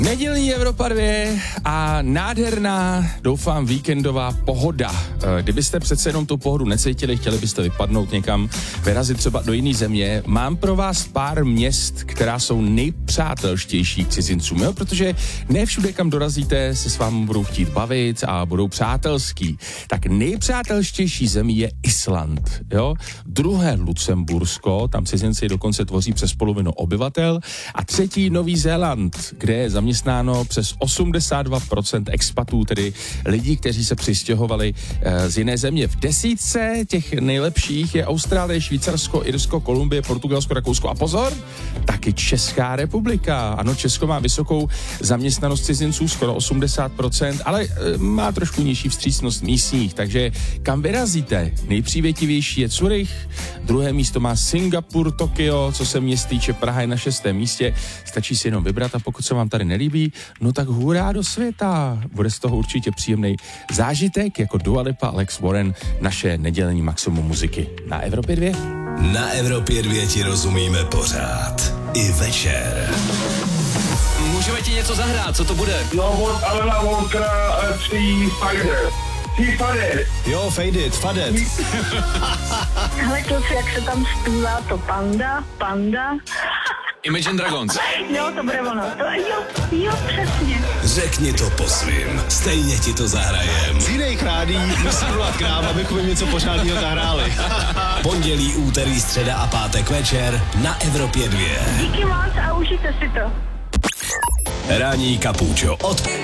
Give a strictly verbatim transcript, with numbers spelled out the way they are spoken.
Nedělní Evropa dvě a nádherná, doufám, víkendová pohoda. Kdybyste přece jenom tu pohodu necítili, chtěli byste vypadnout někam, vyrazit třeba do jiné země, mám pro vás pár měst, která jsou nejpřátelštější k cizincům, jo? Protože ne všude, kam dorazíte, se s vámi budou chtít bavit a budou přátelský. Tak nejpřátelštější zemí je Island, jo? Druhé Lucembursko, tam cizinci dokonce tvoří přes polovinu obyvatel, a třetí Nový Zéland, kde je zaměstnáno přes osmdesát dva procent expatů, tedy lidí, kteří se přistěhovali e, z jiné země. V desítce těch nejlepších je Austrálie, Švýcarsko, Irsko, Kolumbie, Portugalsko, Rakousko a pozor, taky Česká republika. Ano, Česko má vysokou zaměstnanost cizinců, skoro osmdesát procent, ale e, má trošku nižší vstřícnost místních, takže kam vyrazíte? Nejpřívětivější je Zurich, druhé místo má Singapur, Tokio, co se měst týče, Praha je na šestém místě, stačí si jenom vybrat a pokud se vám tady nelíbí, no tak hurá do světa. Bude z toho určitě příjemný zážitek jako Dua Lipa, Alex Warren, naše nedělní maximum muziky na Evropě dvě. Na Evropě dvě ti rozumíme pořád. I večer. Můžeme ti něco zahrát, co to bude? No, od Alana Walkera tří Fader. Tří Fader. Jo, Fade It, Fadet. Hele, kluci, jak se tam zpívá to Panda, Panda. Imagine Dragons. Jo, to bude ono. To, jo, jo, přesně. Řekni to po svým, stejně ti to zahrajem. Z jiných rádí musí volat k nám, abychom jim něco pořádného zahráli. Pondělí, úterý, středa a pátek večer na Evropě dvě. Díky moc a užijte si to. Ranní Kapučo od